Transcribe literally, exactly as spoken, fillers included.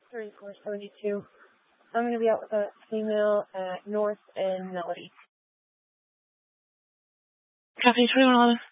thirty-four seventy-two. I'm going to be out with a female at North and Melody. Copy twenty-one eleven.